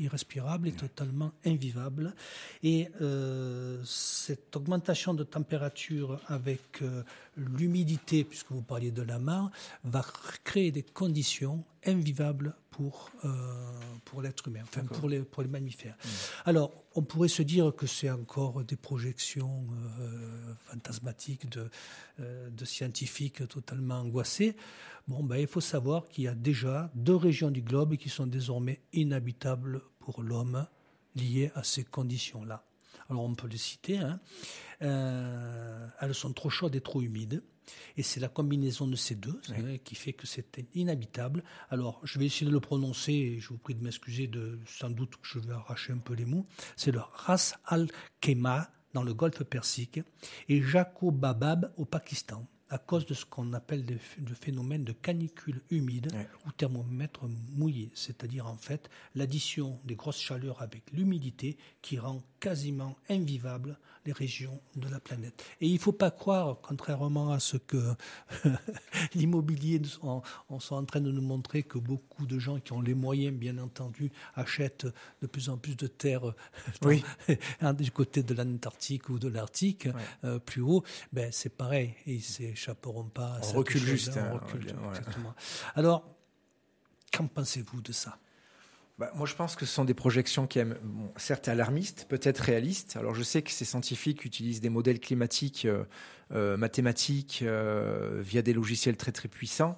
irrespirable et totalement invivable. Et cette augmentation de température avec l'humidité, puisque vous parliez de la mare, va créer des conditions invivables pour l'être humain, enfin pour les mammifères. Alors, on pourrait se dire que c'est encore des projections fantasmatiques de scientifiques totalement angoissés. Bon, il faut savoir qu'il y a déjà 2 régions du globe qui sont désormais inhabitables pour l'homme, liées à ces conditions-là. Alors, on peut les citer. Elles sont trop chaudes et trop humides. Et c'est la combinaison de ces deux qui fait que c'est inhabitable. Alors, je vais essayer de le prononcer et je vous prie de m'excuser sans doute que je vais arracher un peu les mots. C'est le Ras Al Khaimah dans le golfe Persique et Jacobabad au Pakistan, à cause de ce qu'on appelle le phénomène de canicule humide ou thermomètre mouillé, c'est-à-dire en fait l'addition des grosses chaleurs avec l'humidité qui rend quasiment invivable les régions de la planète. Et il ne faut pas croire, contrairement à ce que l'immobilier on sont en train de nous montrer, que beaucoup de gens qui ont les moyens, bien entendu, achètent de plus en plus de terres du côté de l'Antarctique ou de l'Arctique, plus haut. C'est pareil, ils ne s'échapperont pas à on recule juste. On recule, exactement. Alors, qu'en pensez-vous de ça ? Moi, je pense que ce sont des projections qui certes alarmistes, peut-être réalistes. Alors, je sais que ces scientifiques utilisent des modèles climatiques mathématiques via des logiciels très, très puissants.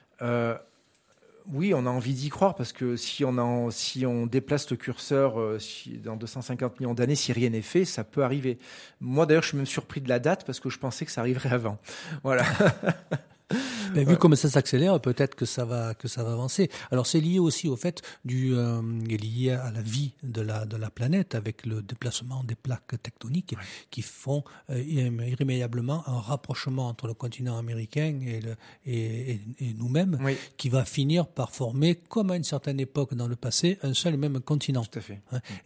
Oui, on a envie d'y croire parce que si on déplace le curseur dans 250 millions d'années, si rien n'est fait, ça peut arriver. Moi, d'ailleurs, je suis même surpris de la date parce que je pensais que ça arriverait avant. Voilà. Vu comme ça s'accélère, peut-être que ça va avancer. Alors c'est lié aussi au fait lié à la vie de la planète avec le déplacement des plaques tectoniques qui font irrémédiablement un rapprochement entre le continent américain et nous-mêmes, qui va finir par former, comme à une certaine époque dans le passé, un seul et même continent. Tout à fait.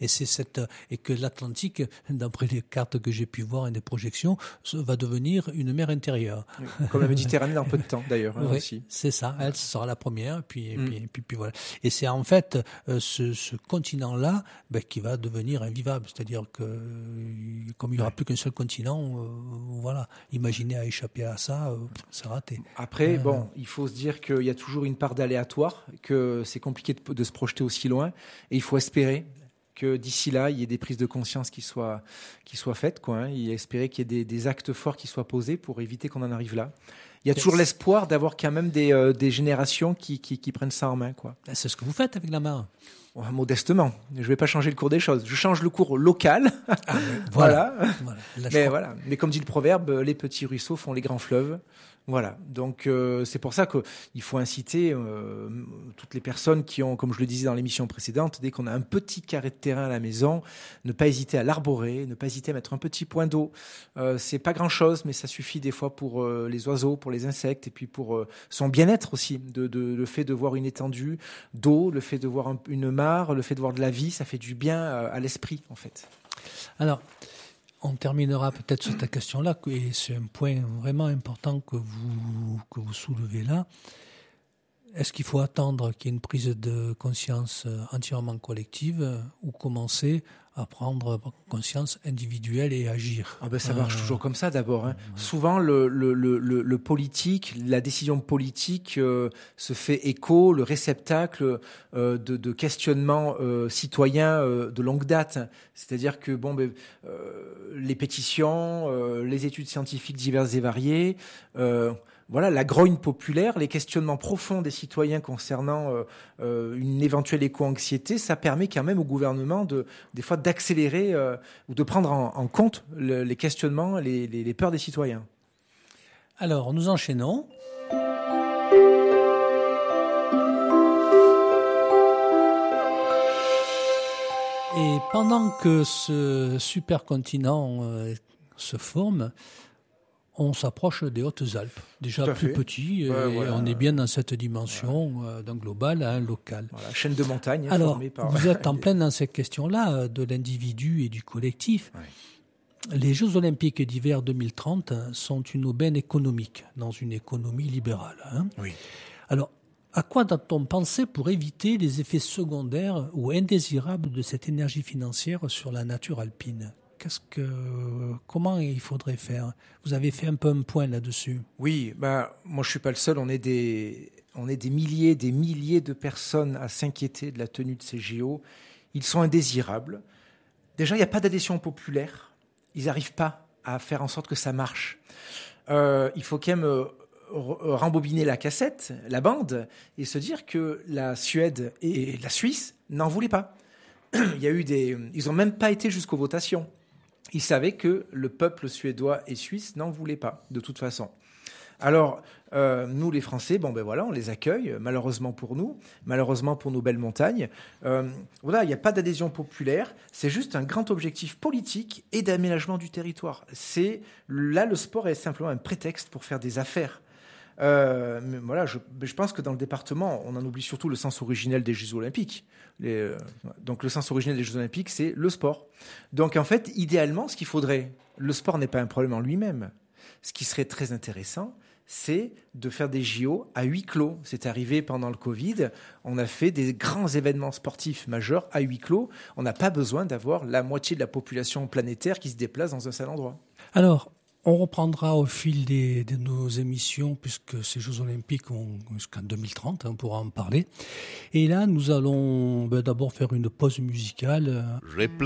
Et que l'Atlantique, d'après les cartes que j'ai pu voir et des projections, va devenir une mer intérieure. Comme la Méditerranée dans peu de temps d'ailleurs aussi. C'est ça, elle sera la première, puis voilà. Et c'est en fait ce continent-là qui va devenir invivable, c'est-à-dire que comme il n'y aura plus qu'un seul continent, imaginez à échapper à ça, c'est raté. Après, il faut se dire qu'il y a toujours une part d'aléatoire, que c'est compliqué de se projeter aussi loin, et il faut espérer que d'ici là, il y ait des prises de conscience qui soient faites, et espérer qu'il y ait des actes forts qui soient posés pour éviter qu'on en arrive là. Il y a toujours l'espoir d'avoir quand même des générations qui prennent ça en main, C'est ce que vous faites avec la mare. Modestement. Je ne vais pas changer le cours des choses. Je change le cours local. Voilà. Mais comme dit le proverbe, les petits ruisseaux font les grands fleuves. Voilà. Donc, c'est pour ça qu'il faut inciter toutes les personnes qui ont, comme je le disais dans l'émission précédente, dès qu'on a un petit carré de terrain à la maison, ne pas hésiter à l'arborer, ne pas hésiter à mettre un petit point d'eau. C'est pas grand-chose, mais ça suffit des fois pour les oiseaux, pour les insectes, et puis pour son bien-être aussi. Le fait de voir une étendue d'eau, le fait de voir une mare, le fait de voir de la vie, ça fait du bien à l'esprit, en fait. Alors, on terminera peut-être sur ta question-là, et c'est un point vraiment important que vous soulevez là. Est-ce qu'il faut attendre qu'il y ait une prise de conscience entièrement collective ou commencer à prendre conscience individuelle et agir? Ça marche toujours comme ça d'abord. Souvent, le politique, la décision politique se fait écho, le réceptacle de questionnements citoyens de longue date. C'est-à-dire que les pétitions, les études scientifiques diverses et variées, la grogne populaire, les questionnements profonds des citoyens concernant une éventuelle éco-anxiété, ça permet quand même au gouvernement des fois d'accélérer ou de prendre en compte les questionnements, les peurs des citoyens. Alors, nous enchaînons. Et pendant que ce supercontinent se forme, on s'approche des Hautes-Alpes, déjà plus petit, on est bien dans cette dimension d'un global à un local. Chaîne de montagnes. Alors, vous êtes en plein dans cette question-là de l'individu et du collectif. Ouais. Les Jeux Olympiques d'hiver 2030 sont une aubaine économique dans une économie libérale. Oui. Alors, À quoi doit-on penser pour éviter les effets secondaires ou indésirables de cette énergie financière sur la nature alpine ? Comment il faudrait faire ? Vous avez fait un peu un point là-dessus. Oui, moi je suis pas le seul. On est des milliers de personnes à s'inquiéter de la tenue de ces JO. Ils sont indésirables. Déjà, il n'y a pas d'adhésion populaire. Ils n'arrivent pas à faire en sorte que ça marche. Il faut quand même rembobiner la cassette, la bande, et se dire que la Suède et la Suisse n'en voulaient pas. Ils n'ont même pas été jusqu'aux votations. Ils savaient que le peuple suédois et suisse n'en voulait pas, de toute façon. Alors, nous, les Français, on les accueille, malheureusement pour nous, malheureusement pour nos belles montagnes. Il n'y a pas d'adhésion populaire, c'est juste un grand objectif politique et d'aménagement du territoire. Le sport est simplement un prétexte pour faire des affaires. Je pense que dans le département, on en oublie surtout le sens originel des Jeux Olympiques. Donc le sens originel des Jeux Olympiques, c'est le sport. Donc en fait, idéalement, le sport n'est pas un problème en lui-même. Ce qui serait très intéressant, c'est de faire des JO à huis clos. C'est arrivé pendant le Covid. On a fait des grands événements sportifs majeurs à huis clos. On n'a pas besoin d'avoir la moitié de la population planétaire qui se déplace dans un seul endroit. Alors, on reprendra au fil de nos émissions, puisque ces Jeux Olympiques ont jusqu'en 2030, on pourra en parler. Et là, nous allons d'abord faire une pause musicale.